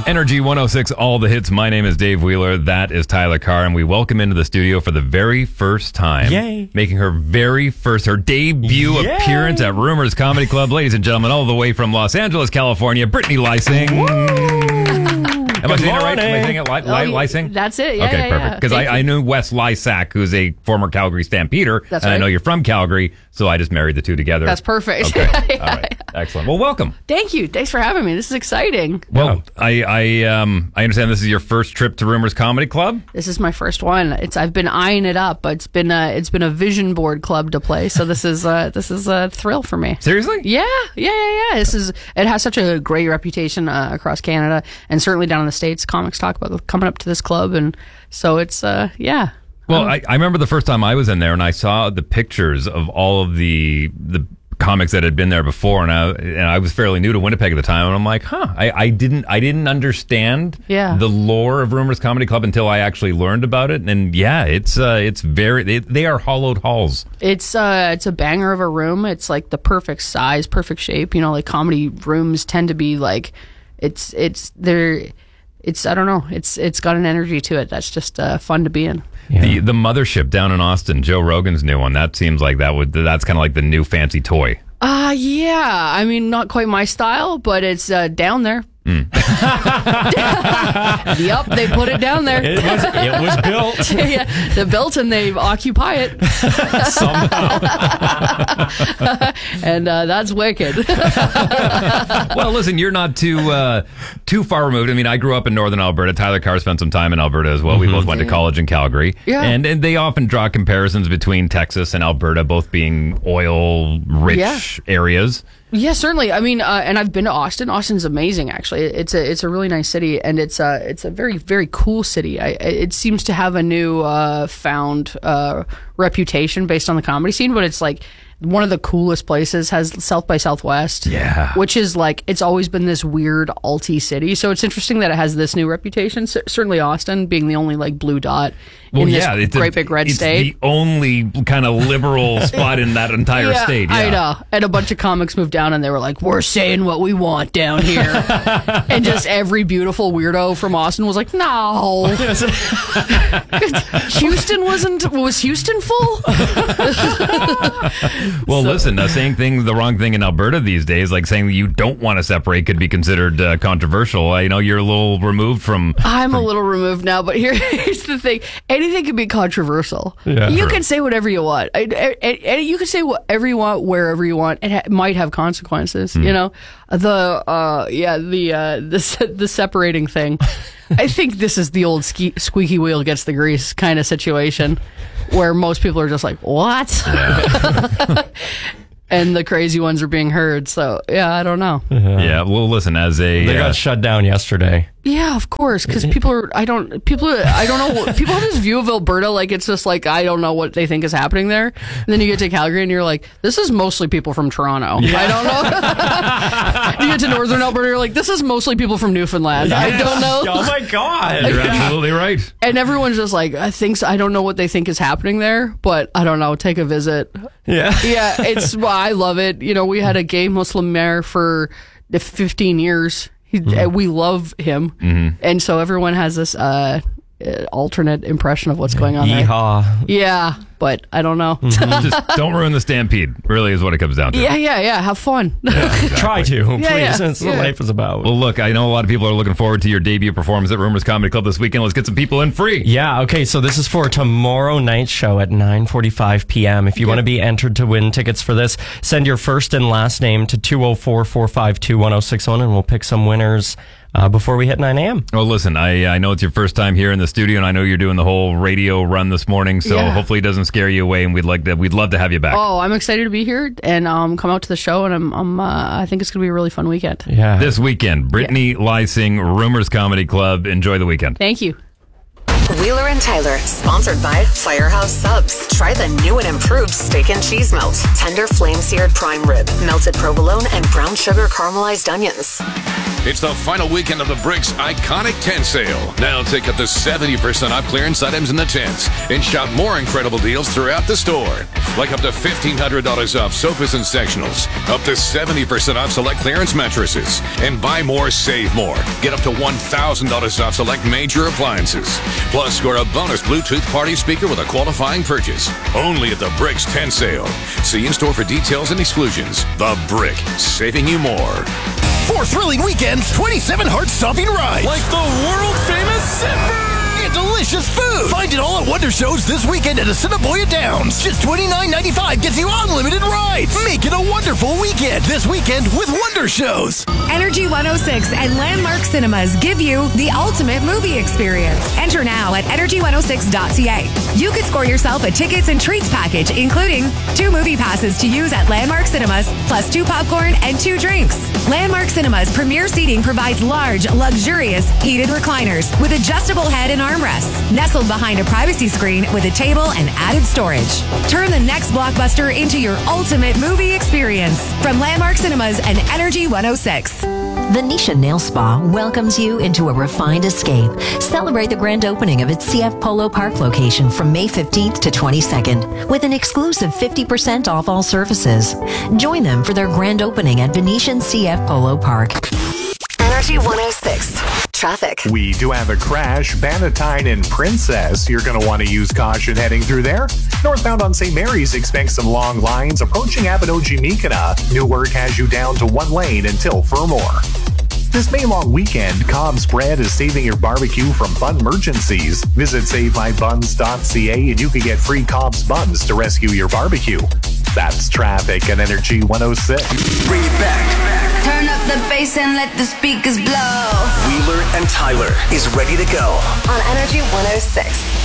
Energy 106, all the hits. My name is Dave Wheeler. That is Tyler Carr. And we welcome into the studio for the very first time. Yay. Making her debut appearance at Rumors Comedy Club. Ladies and gentlemen, all the way from Los Angeles, California, Brittany Lysing. Am I saying it right? Am I saying it Lysing? That's it. Yeah, okay, perfect. Because I knew Wes Lysak, who's a former Calgary Stampeder. That's and right. I know you're from Calgary, so I just married the two together. That's perfect. Okay. All right. Excellent. Well, welcome. Thank you. Thanks for having me. This is exciting. Well, I understand this is your first trip to Rumors Comedy Club. This is my first one. I've been eyeing it up, but it's been a vision board club to play. So this is a thrill for me. Seriously? Yeah. It has such a great reputation across Canada and certainly down in the States. Comics talk about coming up to this club, and so it's yeah. Well, I remember the first time I was in there and I saw the pictures of all of the comics that had been there before, and I was fairly new to Winnipeg at the time, and I'm like, I didn't understand the lore of Rumors Comedy Club until I actually learned about it, and it's very they are hollowed halls. It's a banger of a room. It's like the perfect size, perfect shape. You know, like comedy rooms tend to be like it's I don't know. It's got an energy to it that's just fun to be in. Yeah. The Mothership down in Austin, Joe Rogan's new one. That seems like that's kind of like the new fancy toy. Yeah. I mean, not quite my style, but it's down there. Yep, they put it down there. It was built. Yeah, they're built and they occupy it somehow. And that's wicked. Well, listen, you're not too far removed. I mean, I grew up in northern Alberta. Tyler Carr spent some time in Alberta as well. Mm-hmm. We both went to college in Calgary. Yeah. And they often draw comparisons between Texas and Alberta, both being oil-rich areas. Yeah, certainly. I mean, and I've been to Austin. Austin's amazing, actually. It's a really nice city, and it's a very, very cool city. It seems to have a new found reputation based on the comedy scene, but it's like one of the coolest places. Has South by Southwest, which is like, it's always been this weird alty city. So it's interesting that it has this new reputation. Certainly Austin being the only like blue dot in this great big red state. It's the only kind of liberal spot in that entire state. Yeah. I know. And a bunch of comics moved down and they were like, we're saying what we want down here. And just every beautiful weirdo from Austin was like, no. Houston was Houston full? Well, listen, saying the wrong thing in Alberta these days, like saying that you don't want to separate, could be considered controversial. I know you're a little removed from... I'm a little removed now, but here's the thing. Anything can be controversial. Yeah, you can say whatever you want. You can say whatever you want, wherever you want. It might have consequences, you know? The separating thing. I think this is the old squeaky wheel gets the grease kind of situation where most people are just like, what? Yeah. And the crazy ones are being heard. So, yeah, I don't know. Yeah, well, listen, they got shut down yesterday. Yeah, of course, because I don't know. People have this view of Alberta like it's just like, I don't know what they think is happening there. And then you get to Calgary and you're like, this is mostly people from Toronto. Yeah. I don't know. You get to northern Alberta, you're like, this is mostly people from Newfoundland. Yes. I don't know. Oh my God. You're absolutely right. And everyone's just like, I don't know what they think is happening there, but I don't know, take a visit. Yeah. Yeah, I love it. You know, we had a gay Muslim mayor for 15 years. We love him, and so everyone has this alternate impression of what's going on there. Yeehaw. Yeah, but I don't know. Just don't ruin the stampede, really, is what it comes down to. Yeah. Have fun. Yeah, exactly. Try to, please. That's what life is about. Well, look, I know a lot of people are looking forward to your debut performance at Rumors Comedy Club this weekend. Let's get some people in free. Yeah, okay, so this is for tomorrow night's show at 9:45 p.m. If you want to be entered to win tickets for this, send your first and last name to 204-452-1061, and we'll pick some winners before we hit 9 a.m. Well, listen, I know it's your first time here in the studio, and I know you're doing the whole radio run this morning, so hopefully it doesn't scare you away, and we'd love to have you back. Oh, I'm excited to be here and come out to the show, and I think it's going to be a really fun weekend. Yeah. This weekend, Brittany Lysing, Rumors Comedy Club. Enjoy the weekend. Thank you. Wheeler and Tyler, sponsored by Firehouse Subs. Try the new and improved steak and cheese melt. Tender flame-seared prime rib, melted provolone, and brown sugar caramelized onions. It's the final weekend of the Bricks Iconic Tent Sale. Now take up to 70% off clearance items in the tents and shop more incredible deals throughout the store. Like up to $1,500 off sofas and sectionals, up to 70% off select clearance mattresses, and buy more, save more. Get up to $1,000 off select major appliances. Plus, score a bonus Bluetooth party speaker with a qualifying purchase. Only at the Bricks Tent Sale. See in-store for details and exclusions. The Brick, saving you more. 4 thrilling weekends, 27 heart-stopping rides. Like the world-famous Zipper! And delicious food. Find it all at Wonder Shows this weekend at Assiniboia Downs. Just $29.95 gets you unlimited rides. Make it a wonderful weekend this weekend with Wonder Shows. Energy 106 and Landmark Cinemas give you the ultimate movie experience. Enter now at energy106.ca. You could score yourself a tickets and treats package, including 2 movie passes to use at Landmark Cinemas, plus 2 popcorn and 2 drinks. Landmark Cinemas premier seating provides large, luxurious, heated recliners with adjustable head and armrests, nestled behind a privacy screen with a table and added storage. Turn the next blockbuster into your ultimate movie experience. From Landmark Cinemas and Energy 106. Venetia Nail Spa welcomes you into a refined escape. Celebrate the grand opening of its CF Polo Park location from May 15th to 22nd with an exclusive 50% off all services. Join them for their grand opening at Venetian CF Polo Park. Energy 106. Traffic. We do have a crash, Bannatyne and Princess. You're going to want to use caution heading through there. Northbound on St. Mary's, expect some long lines. Approaching Abinogi-Mikana, Newark has you down to 1 lane until Furmore. This May long weekend, Cobb's Bread is saving your barbecue from bun emergencies. Visit SaveMyBuns.ca and you can get free Cobb's buns to rescue your barbecue. That's traffic at Energy 106. Bring it back. Turn up the bass and let the speakers blow. Wheeler and Tyler is ready to go On Energy 106.